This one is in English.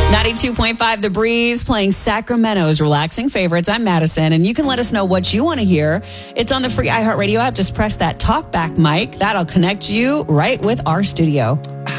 92.5 The Breeze playing Sacramento's relaxing favorites. I'm Madison, and you can let us know what you want to hear. It's on the free iHeartRadio app. Just press that talkback mic. That'll connect you right with our studio.